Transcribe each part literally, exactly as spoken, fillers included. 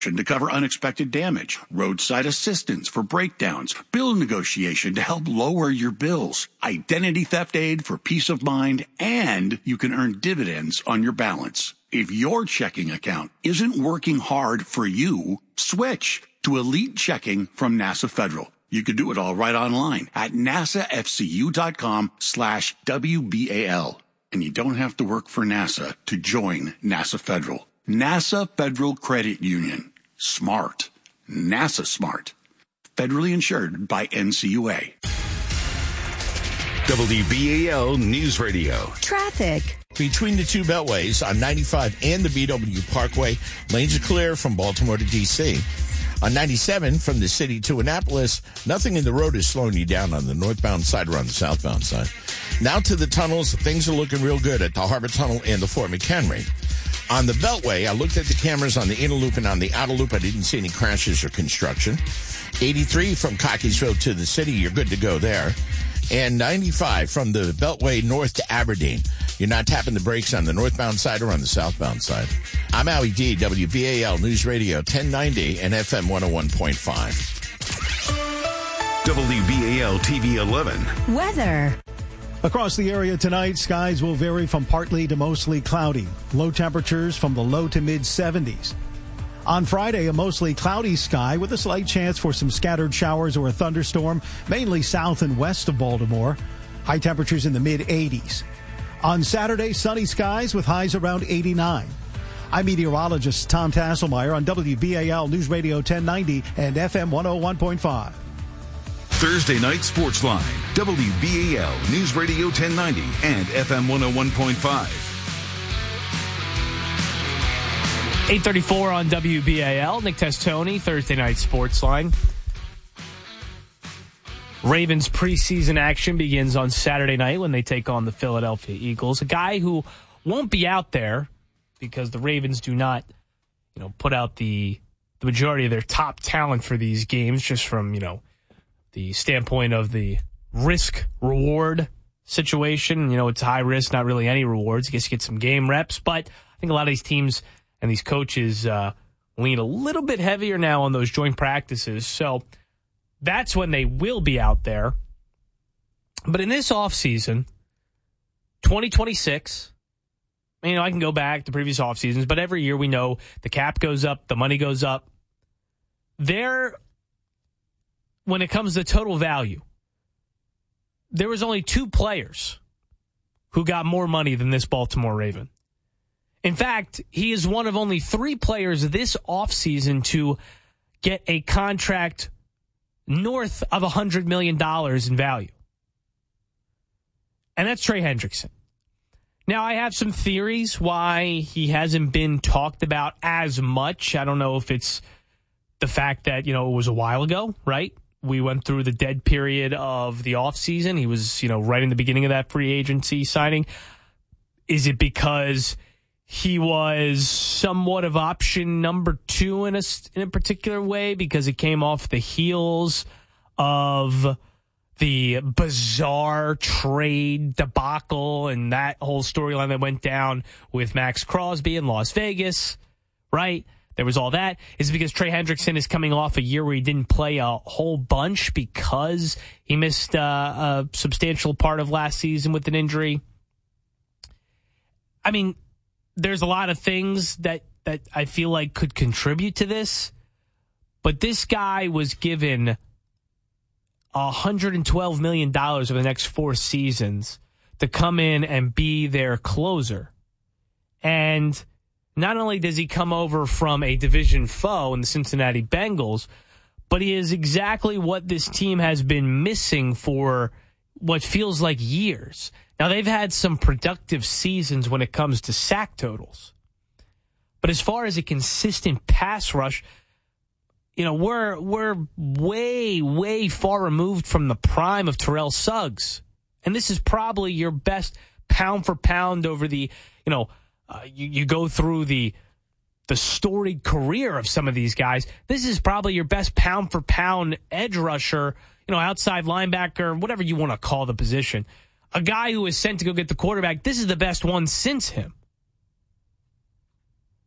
to cover unexpected damage, roadside assistance for breakdowns, bill negotiation to help lower your bills, identity theft aid for peace of mind, and you can earn dividends on your balance. If your checking account isn't working hard for you, switch to Elite Checking from NASA Federal. You can do it all right online at nasafcu.com slash WBAL. And you don't have to work for NASA to join NASA Federal. NASA Federal Credit Union. Smart. NASA smart. Federally insured by N C U A. W B A L News Radio. Traffic. Between the two beltways on ninety-five and the B W Parkway, lanes are clear from Baltimore to D C. On ninety-seven from the city to Annapolis, nothing in the road is slowing you down on the northbound side or on the southbound side. Now to the tunnels. Things are looking real good at the Harbor Tunnel and the Fort McHenry. On the Beltway, I looked at the cameras on the inner loop and on the outer loop. I didn't see any crashes or construction. eighty-three from Cockeysville to the city, you're good to go there. And ninety-five from the Beltway north to Aberdeen. You're not tapping the brakes on the northbound side or on the southbound side. I'm Howie D, W B A L News Radio ten ninety and F M one oh one point five. W B A L T V eleven. Weather. Across the area tonight, skies will vary from partly to mostly cloudy. Low temperatures from the low to mid seventies. On Friday, a mostly cloudy sky with a slight chance for some scattered showers or a thunderstorm, mainly south and west of Baltimore. High temperatures in the mid eighties. On Saturday, sunny skies with highs around eighty-nine. I'm meteorologist Tom Tasselmeyer on W B A L News Radio ten ninety and F M one oh one point five. Thursday night sports line, W B A L News Radio ten ninety and F M one oh one point five. eight thirty-four on W B A L. Nick Testoni, Thursday night sports line. Ravens preseason action begins on Saturday night when they take on the Philadelphia Eagles. A guy who won't be out there because the Ravens do not, you know, put out the the majority of their top talent for these games, just from, you know, the standpoint of the risk-reward situation. You know, it's high risk, not really any rewards. I guess you get some game reps, but I think a lot of these teams and these coaches uh, lean a little bit heavier now on those joint practices. So that's when they will be out there. But in this offseason, twenty twenty-six, you know, I can go back to previous off seasons, but every year we know the cap goes up, the money goes up. There, when it comes to total value, there was only two players who got more money than this Baltimore Raven. In fact, he is one of only three players this offseason to get a contract north of one hundred million dollars in value. And that's Trey Hendrickson. Now, I have some theories why he hasn't been talked about as much. I don't know if it's the fact that, you know, it was a while ago, right? We went through the dead period of the offseason. He was, you know, right in the beginning of that free agency signing. Is it because he was somewhat of option number two in a, in a particular way because it came off the heels of the bizarre trade debacle and that whole storyline that went down with Max Crosby in Las Vegas, right? There was all that. Is it because Trey Hendrickson is coming off a year where he didn't play a whole bunch because he missed uh, a substantial part of last season with an injury? I mean, there's a lot of things that, that I feel like could contribute to this, but this guy was given one hundred twelve million dollars over the next four seasons to come in and be their closer. And not only does he come over from a division foe in the Cincinnati Bengals, but he is exactly what this team has been missing for what feels like years. Now, they've had some productive seasons when it comes to sack totals. But as far as a consistent pass rush, you know, we're we're way, way far removed from the prime of Terrell Suggs. And this is probably your best pound for pound over the, you know, uh, you, you go through the the storied career of some of these guys. This is probably your best pound for pound edge rusher, you know, outside linebacker, whatever you want to call the position. A guy who is sent to go get the quarterback, this is the best one since him.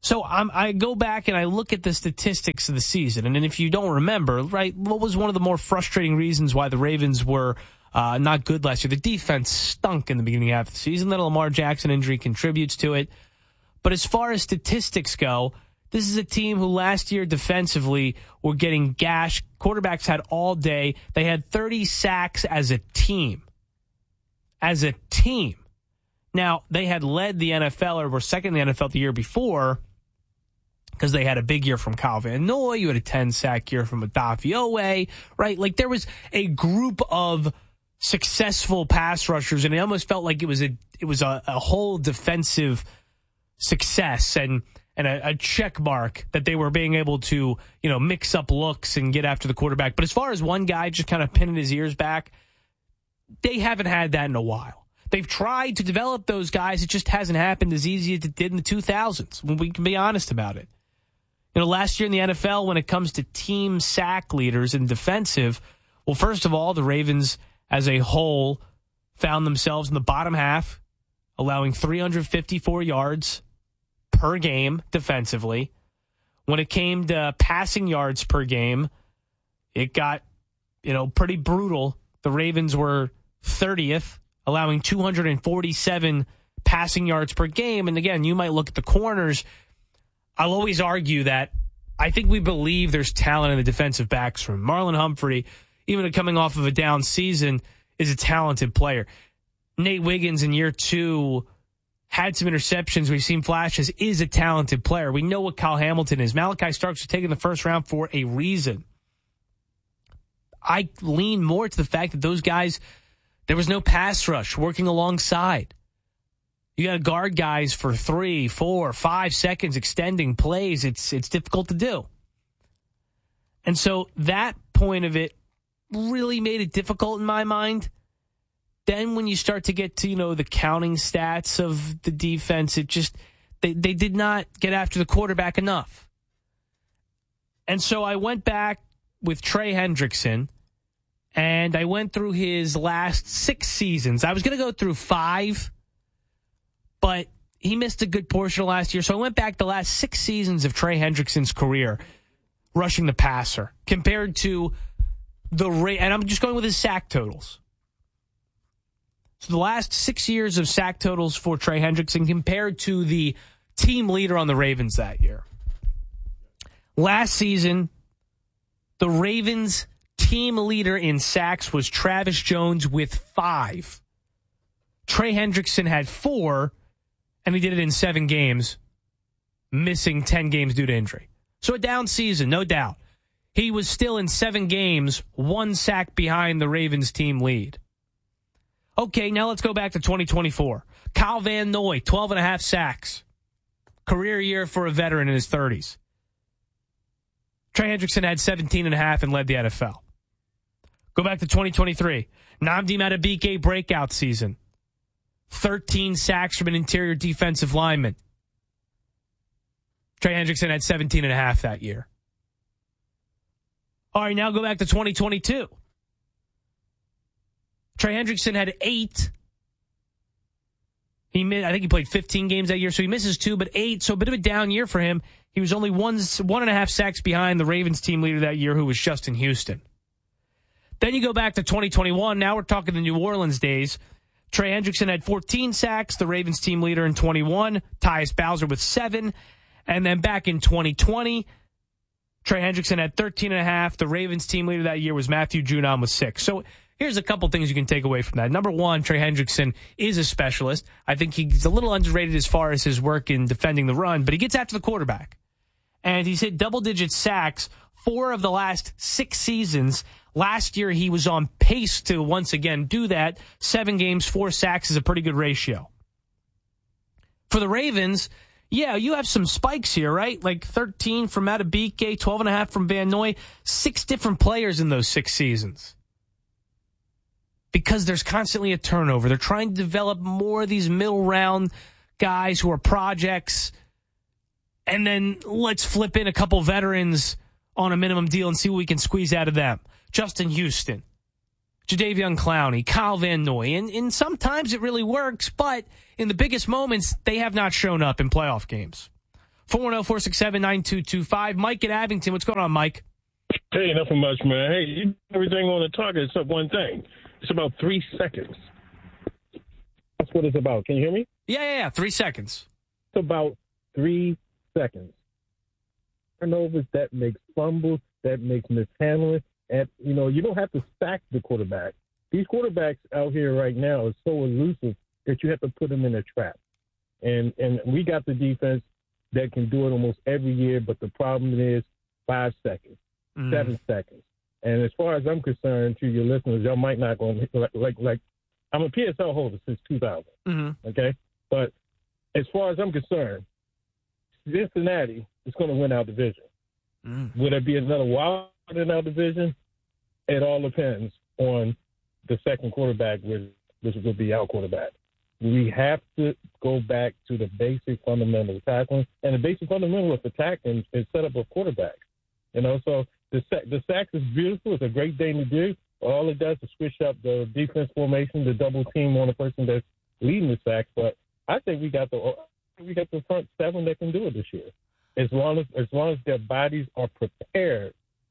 So I'm, I go back and I look at the statistics of the season. And then if you don't remember, right, what was one of the more frustrating reasons why the Ravens were uh, not good last year? The defense stunk in the beginning half of the season. Then a Lamar Jackson injury contributes to it. But as far as statistics go, this is a team who last year defensively were getting gashed. Quarterbacks had all day. They had thirty sacks as a team. As a team. Now, they had led the N F L, or were second in the N F L the year before, because they had a big year from Kyle Van Noy. You had a ten-sack year from Odafe Oweh, right? Like, there was a group of successful pass rushers, and it almost felt like it was a it was a, a whole defensive success and and a, a check mark that they were being able to, you know, mix up looks and get after the quarterback. But as far as one guy just kind of pinning his ears back, they haven't had that in a while. They've tried to develop those guys. It just hasn't happened as easy as it did in the two thousands, when we can be honest about it. You know, last year in the N F L, when it comes to team sack leaders and defensive, well, first of all, the Ravens as a whole found themselves in the bottom half, allowing three hundred fifty-four yards per game defensively. When it came to passing yards per game, it got, you know, pretty brutal. The Ravens were thirtieth, allowing two hundred forty-seven passing yards per game. And again, you might look at the corners. I'll always argue that I think we believe there's talent in the defensive backs room. Marlon Humphrey, even coming off of a down season, is a talented player. Nate Wiggins in year two had some interceptions. We've seen flashes, is a talented player. We know what Kyle Hamilton is. Malachi Starks was taken in the first round for a reason. I lean more to the fact that those guys, there was no pass rush working alongside. You got to guard guys for three, four, five seconds, extending plays. It's it's difficult to do. And so that point of it really made it difficult in my mind. Then when you start to get to, you know, the counting stats of the defense, it just, they, they did not get after the quarterback enough. And so I went back with Trey Hendrickson, and I went through his last six seasons. I was going to go through five, but he missed a good portion of last year. So I went back the last six seasons of Trey Hendrickson's career, rushing the passer, compared to the rate. And I'm just going with his sack totals. So the last six years of sack totals for Trey Hendrickson compared to the team leader on the Ravens that year. Last season, the Ravens' team leader in sacks was Travis Jones with five. Trey Hendrickson had four, and he did it in seven games, missing ten games due to injury. So a down season, no doubt. He was still in seven games, one sack behind the Ravens team lead. Okay, now let's go back to twenty twenty-four. Kyle Van Noy, twelve and a half sacks. Career year for a veteran in his thirties. Trey Hendrickson had seventeen and a half and led the N F L. Go back to twenty twenty-three. Nnamdi Madubuike breakout season. thirteen sacks from an interior defensive lineman. Trey Hendrickson had seventeen and a half that year. All right, now go back to twenty twenty-two. Trey Hendrickson had eight. He missed, I think he played fifteen games that year, so he misses two, but eight. So a bit of a down year for him. He was only one, one and a half sacks behind the Ravens team leader that year, who was Justin Houston. Then you go back to twenty twenty-one. Now we're talking the New Orleans days. Trey Hendrickson had fourteen sacks, the Ravens team leader in twenty-one. Tyus Bowser with seven. And then back in twenty twenty, Trey Hendrickson had thirteen and a half. The Ravens team leader that year was Matthew Judon with six. So here's a couple things you can take away from that. Number one, Trey Hendrickson is a specialist. I think he's a little underrated as far as his work in defending the run, but he gets after the quarterback. And he's hit double-digit sacks four of the last six seasons. Last year, he was on pace to once again do that. Seven games, four sacks is a pretty good ratio. For the Ravens, yeah, you have some spikes here, right? Like thirteen from Madubuike, twelve and a half from Van Noy. Six different players in those six seasons. Because there's constantly a turnover. They're trying to develop more of these middle round guys who are projects. And then let's flip in a couple veterans on a minimum deal and see what we can squeeze out of them. Justin Houston, Jadeveon Clowney, Kyle Van Noy. And, and sometimes it really works, but in the biggest moments, they have not shown up in playoff games. four one zero, four six seven, nine two two five. Mike in Abington. What's going on, Mike? Hey, nothing much, man. Hey, you, everything on the target except one thing. It's about three seconds. That's what it's about. Can you hear me? Yeah, yeah, yeah. Three seconds. It's about three seconds. Turnovers, that makes fumbles, that makes mishandling. And, you know, you don't have to sack the quarterback. These quarterbacks out here right now are so elusive that you have to put them in a trap. And and we got the defense that can do it almost every year, but the problem is five seconds, mm. seven seconds. And as far as I'm concerned, to your listeners, y'all might not go like, like like I'm a P S L holder since two thousand. Mm-hmm. Okay, but as far as I'm concerned, Cincinnati is going to win our division. Mm. Will there be another wild in our division? It all depends on the second quarterback, which, which will be our quarterback. We have to go back to the basic fundamental of tackling, and the basic fundamental of attacking is set up a quarterback. You know, so the the sack is beautiful. It's a great thing to do. All it does is switch up the defense formation, the double team on the person that's leading the sacks. But I think we got the we got the front seven that can do it this year, as long as as long as their bodies are prepared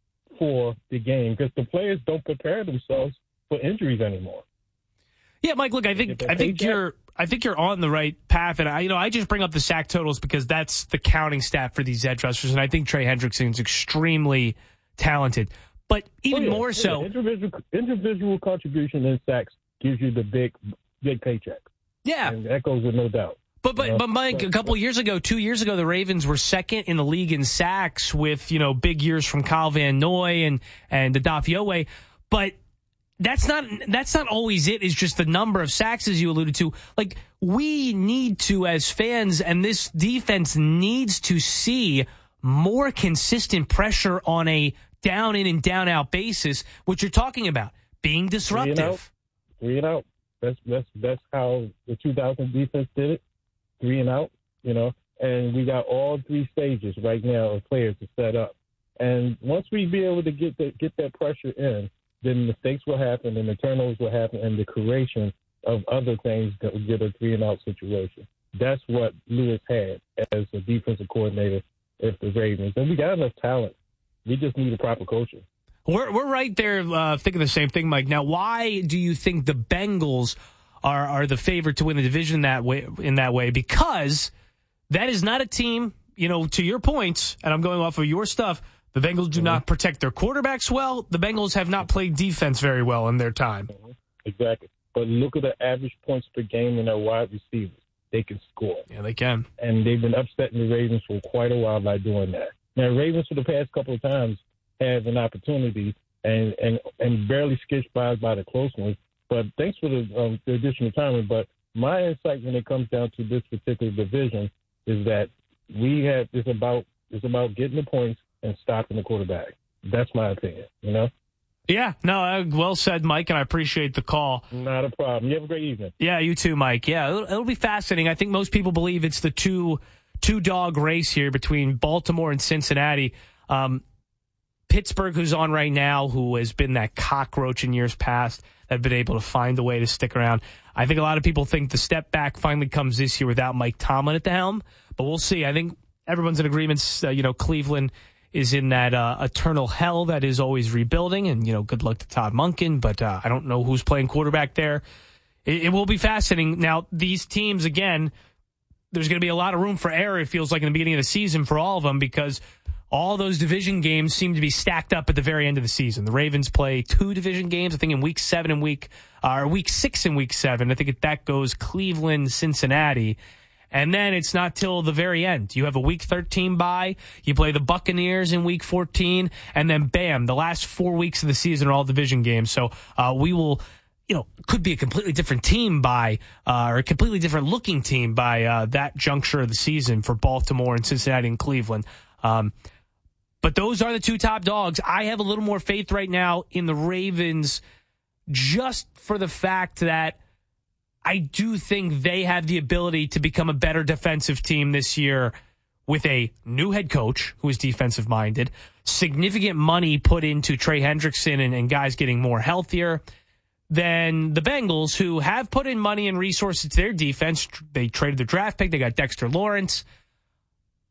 for the game, because the players don't prepare themselves for injuries anymore. Yeah, Mike. Look, I think I think you're I think you're on the right path, and I you know I just bring up the sack totals because that's the counting stat for these edge rushers, and I think Trey Hendrickson is extremely talented. But even oh, yeah. more so, yeah. individual individual contribution in sacks gives you the big big paycheck. Yeah, and that goes with no doubt. But but you know? but Mike, but, a couple years ago, two years ago, the Ravens were second in the league in sacks with you know big years from Kyle Van Noy and and Adafiowe, but. That's not that's not always it. It's just the number of sacks, as you alluded to. Like, we need to, as fans, and this defense needs to see more consistent pressure on a down in and down out basis, which you're talking about, being disruptive. Three and out. Three and out. That's that's that's how the two thousand defense did it. Three and out, you know. And we got all three stages right now of players to set up. And once we be able to get the, get that pressure in, then mistakes will happen and the turnovers will happen and the creation of other things that will get a three and out situation. That's what Lewis had as a defensive coordinator at the Ravens. And we got enough talent. We just need a proper coaching. We're we're right there uh, thinking the same thing, Mike. Now, why do you think the Bengals are are the favorite to win the division that way in that way? Because that is not a team, you know, to your points, and I'm going off of your stuff, the Bengals do mm-hmm. not protect their quarterbacks well. The Bengals have not played defense very well in their time. Mm-hmm. Exactly. But look at the average points per game in their wide receivers. They can score. Yeah, they can. And they've been upsetting the Ravens for quite a while by doing that. Now, Ravens for the past couple of times have an opportunity and, and, and barely sketched by by the close ones. But thanks for the, um, the additional time. But my insight when it comes down to this particular division is that we have it's about it's about getting the points and stopping the quarterback. That's my opinion, you know? Yeah, no, uh, well said, Mike, and I appreciate the call. Not a problem. You have a great evening. Yeah, you too, Mike. Yeah, it'll, it'll be fascinating. I think most people believe it's the two, two-dog race here between Baltimore and Cincinnati. Um, Pittsburgh, who's on right now, who has been that cockroach in years past, have been able to find a way to stick around. I think a lot of people think the step back finally comes this year without Mike Tomlin at the helm, but we'll see. I think everyone's in agreement. Uh, you know, Cleveland is in that uh, eternal hell that is always rebuilding. And, you know, good luck to Todd Monken, but uh, I don't know who's playing quarterback there. It, it will be fascinating. Now, these teams, again, there's going to be a lot of room for error, it feels like, in the beginning of the season for all of them because all those division games seem to be stacked up at the very end of the season. The Ravens play two division games, I think in week seven and week, uh, or week six and week seven. I think that goes Cleveland, Cincinnati. And then it's not till the very end. You have a week thirteen bye. You play the Buccaneers in week fourteen. And then, bam, the last four weeks of the season are all division games. So uh, we will, you know, could be a completely different team by, uh, or a completely different looking team by uh, that juncture of the season for Baltimore and Cincinnati and Cleveland. Um, but those are the two top dogs. I have a little more faith right now in the Ravens just for the fact that I do think they have the ability to become a better defensive team this year with a new head coach who is defensive minded, significant money put into Trey Hendrickson and, and guys getting more healthier than the Bengals, who have put in money and resources to their defense. They traded their draft pick. They got Dexter Lawrence.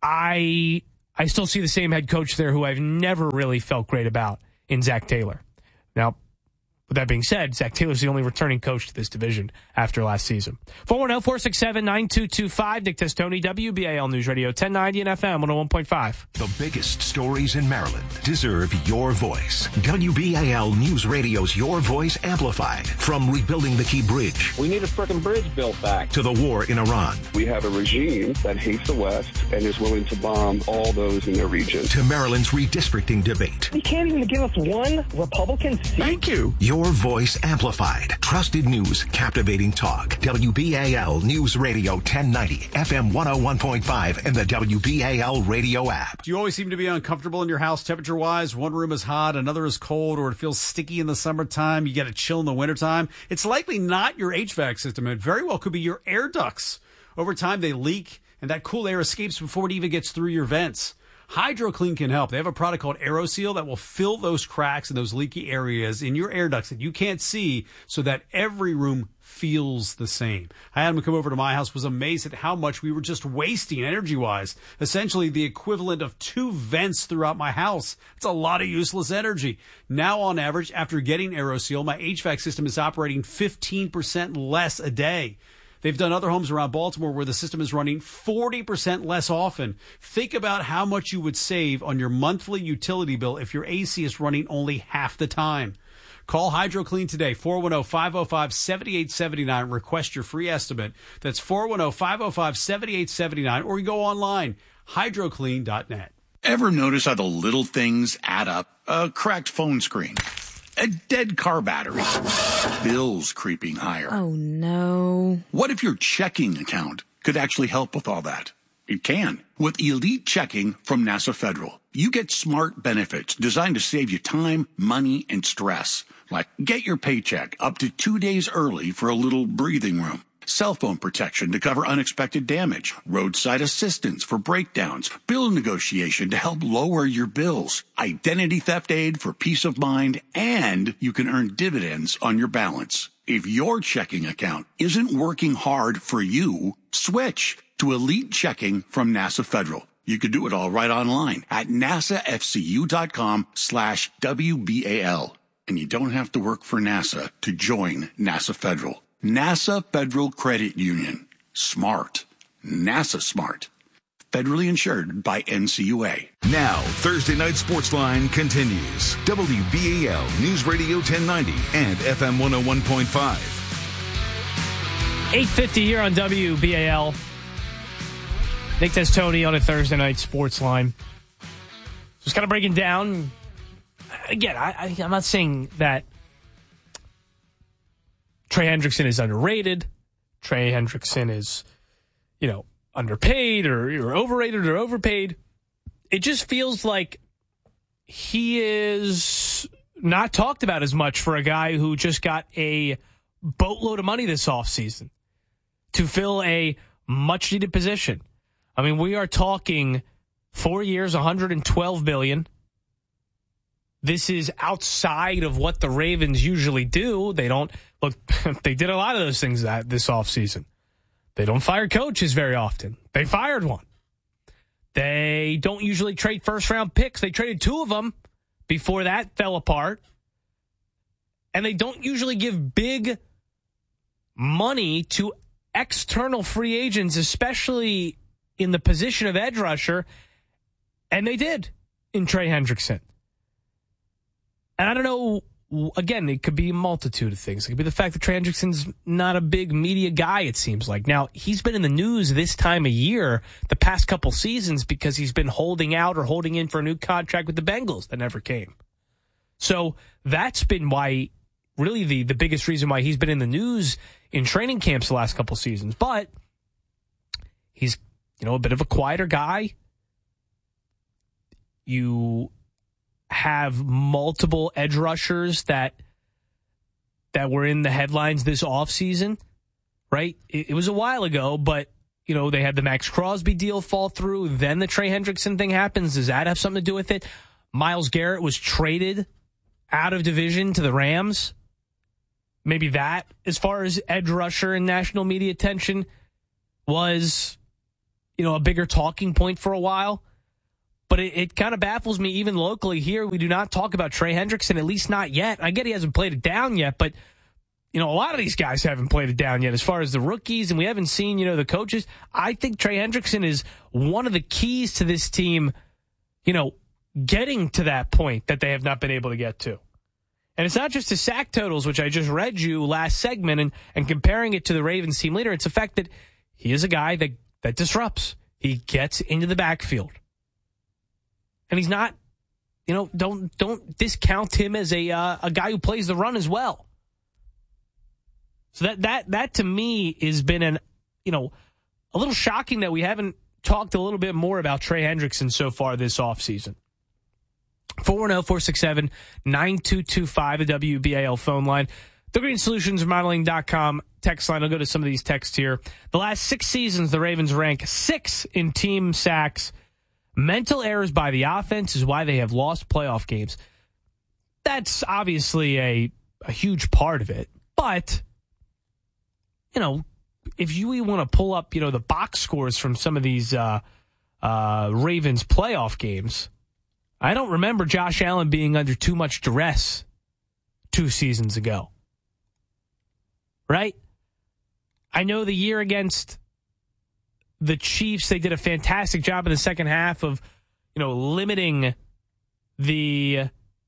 I I still see the same head coach there who I've never really felt great about in Zach Taylor. Now, with that being said, Zach Taylor's the only returning coach to this division after last season. four one zero, four six seven, nine two two five. Nick Testoni, W B A L News Radio, ten ninety and F M one oh one point five. The biggest stories in Maryland deserve your voice. W B A L News Radio's Your Voice Amplified. From rebuilding the Key Bridge. We need a frickin' bridge built back. To the war in Iran. We have a regime that hates the West and is willing to bomb all those in their region. To Maryland's redistricting debate. You can't even give us one Republican seat. Thank you. Your Voice Amplified. Trusted news, captivating talk. W B A L News Radio ten ninety, F M one oh one point five, and the W B A L radio app. Do you always seem to be uncomfortable in your house temperature-wise? One room is hot, another is cold, or it feels sticky in the summertime. You get a chill in the wintertime. It's likely not your H V A C system. It very well could be your air ducts. Over time, they leak, and that cool air escapes before it even gets through your vents. HydroClean can help. They have a product called AeroSeal that will fill those cracks and those leaky areas in your air ducts that you can't see so that every room feels the same. I had him come over to my house, was amazed at how much we were just wasting energy-wise. Essentially the equivalent of two vents throughout my house. It's a lot of useless energy. Now, on average, after getting AeroSeal, my H V A C system is operating fifteen percent less a day. They've done other homes around Baltimore where the system is running forty percent less often. Think about how much you would save on your monthly utility bill if your A C is running only half the time. Call HydroClean today, four one zero, five zero five, seven eight seven nine. Request your free estimate. That's four one zero, five zero five, seven eight seven nine. Or you go online, hydroclean dot net. Ever notice how the little things add up? A cracked phone screen, a dead car battery, bills creeping higher. Oh, no. What if your checking account could actually help with all that? It can. With Elite Checking from NASA Federal, you get smart benefits designed to save you time, money, and stress. Like get your paycheck up to two days early for a little breathing room. Cell phone protection to cover unexpected damage, roadside assistance for breakdowns, bill negotiation to help lower your bills, identity theft aid for peace of mind, and you can earn dividends on your balance. If your checking account isn't working hard for you, switch to Elite Checking from NASA Federal. You can do it all right online at nasafcu.com slash WBAL. And you don't have to work for NASA to join NASA Federal. NASA Federal Credit Union. Smart. NASA smart. Federally insured by N C U A. Now, Thursday Night Sports Line continues. W B A L News Radio ten ninety and F M one oh one point five. eight fifty here on W B A L. Nick Testoni on a Thursday Night Sports Line. Just kind of breaking down. Again, I, I, I'm not saying that Trey Hendrickson is underrated. Trey Hendrickson is, you know, underpaid or, or overrated or overpaid. It just feels like he is not talked about as much for a guy who just got a boatload of money this offseason to fill a much-needed position. I mean, we are talking four years, one hundred twelve billion dollars. This is outside of what the Ravens usually do. They don't look. They did a lot of those things that this offseason. They don't fire coaches very often. They fired one. They don't usually trade first round picks. They traded two of them before that fell apart. And they don't usually give big money to external free agents, especially in the position of edge rusher. And they did in Trey Hendrickson. And I don't know, again, it could be a multitude of things. It could be the fact that Trey Hendrickson's not a big media guy, it seems like. Now, he's been in the news this time of year, the past couple seasons, because he's been holding out or holding in for a new contract with the Bengals that never came. So that's been why, really the, the biggest reason why he's been in the news in training camps the last couple seasons. But he's, you know, a bit of a quieter guy. You have multiple edge rushers that that were in the headlines this offseason, right? It, it was a while ago, but, you know, they had the Max Crosby deal fall through. Then the Trey Hendrickson thing happens. Does that have something to do with it? Myles Garrett was traded out of division to the Rams. Maybe that, as far as edge rusher and national media attention, was you know, a bigger talking point for a while. But it, it kind of baffles me, even locally here, we do not talk about Trey Hendrickson, at least not yet. I get he hasn't played it down yet, but, you know, a lot of these guys haven't played it down yet as far as the rookies, and we haven't seen, you know, the coaches. I think Trey Hendrickson is one of the keys to this team, you know, getting to that point that they have not been able to get to. And it's not just the sack totals, which I just read you last segment, and, and comparing it to the Ravens team leader. It's the fact that he is a guy that, that disrupts. He gets into the backfield. And he's not, you know, don't don't discount him as a uh, a guy who plays the run as well. So that that that to me has been an, you know, a little shocking that we haven't talked a little bit more about Trey Hendrickson so far this offseason. four one zero, four six seven, nine two two five, the W B A L phone line. The Green Solutions Remodeling dot com text line. I'll go to some of these texts here. The last six seasons, the Ravens rank six in team sacks. Mental errors by the offense is why they have lost playoff games. That's obviously a, a huge part of it. But, you know, if you want to pull up, you know, the box scores from some of these uh, uh, Ravens playoff games, I don't remember Josh Allen being under too much duress two seasons ago. Right? I know the year against the Chiefs, they did a fantastic job in the second half of, you know, limiting the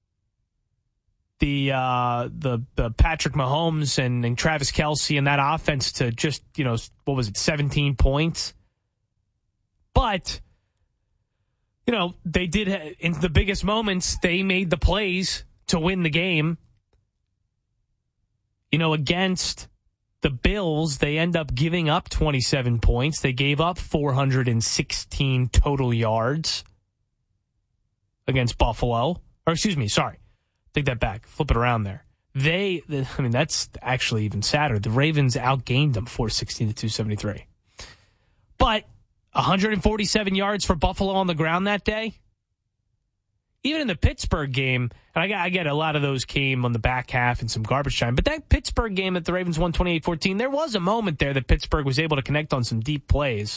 the uh, the, the Patrick Mahomes and, and Travis Kelce and that offense to just, you know, what was it, seventeen points. But, you know, they did, in the biggest moments, they made the plays to win the game. You know, against the Bills, they end up giving up twenty-seven points. They gave up four hundred sixteen total yards against Buffalo. Or excuse me, sorry. Take that back. Flip it around there. They, I mean, that's actually even sadder. The Ravens outgained them four sixteen to two seventy-three. But one hundred forty-seven yards for Buffalo on the ground that day. Even in the Pittsburgh game, and I, got, I get a lot of those came on the back half and some garbage time, but that Pittsburgh game that the Ravens won twenty-eight fourteen, there was a moment there that Pittsburgh was able to connect on some deep plays.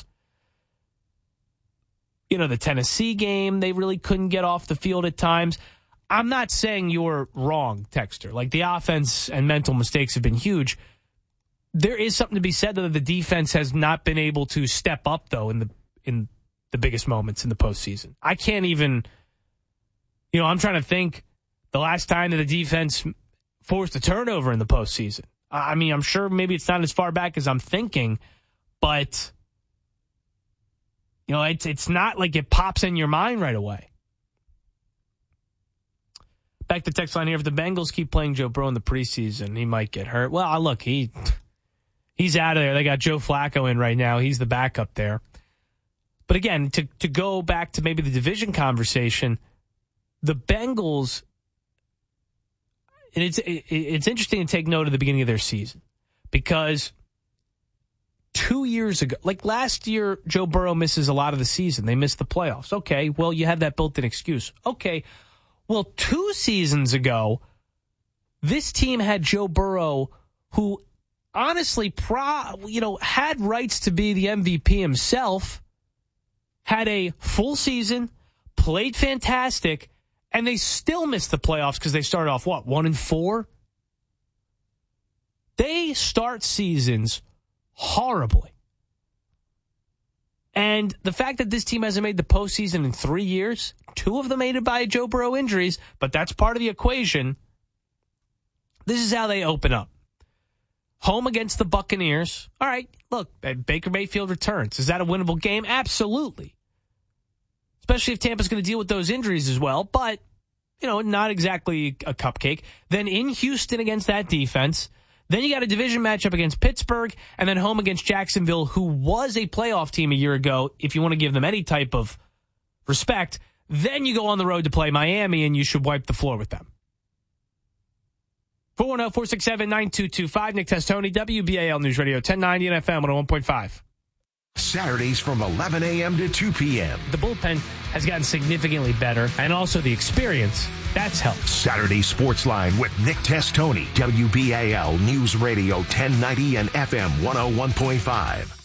You know, the Tennessee game, they really couldn't get off the field at times. I'm not saying you're wrong, Texter. Like, the offense and mental mistakes have been huge. There is something to be said that the defense has not been able to step up, though, in the in the biggest moments in the postseason. I can't even... You know, I'm trying to think the last time that the defense forced a turnover in the postseason. I mean, I'm sure maybe it's not as far back as I'm thinking, but, you know, it's it's not like it pops in your mind right away. Back to text line here. If the Bengals keep playing Joe Burrow in the preseason, he might get hurt. Well, look, he he's out of there. They got Joe Flacco in right now. He's the backup there. But again, to to go back to maybe the division conversation, the Bengals, and it's it's interesting to take note of the beginning of their season, because two years ago, like last year, Joe Burrow misses a lot of the season. They missed the playoffs. Okay, well, you have that built-in excuse. Okay, well, two seasons ago, this team had Joe Burrow, who honestly, pro, you know, had rights to be the M V P himself, had a full season, played fantastic, and they still missed the playoffs because they started off, what, one and four? They start seasons horribly. And the fact that this team hasn't made the postseason in three years, two of them aided by Joe Burrow injuries, but that's part of the equation. This is how they open up. Home against the Buccaneers. All right, look, Baker Mayfield returns. Is that a winnable game? Absolutely. Especially if Tampa's going to deal with those injuries as well. But, you know, not exactly a cupcake. Then in Houston against that defense. Then you got a division matchup against Pittsburgh. And then home against Jacksonville, who was a playoff team a year ago, if you want to give them any type of respect. Then you go on the road to play Miami, and you should wipe the floor with them. four one zero, four six seven, nine two two five. Nick Testoni, W B A L News Radio, ten ninety and F M one oh one point five. Saturdays from eleven a.m. to two p.m. The bullpen has gotten significantly better, and also the experience. That's helped. Saturday Sports Line with Nick Testoni, W B A L News Radio ten ninety and F M one oh one point five.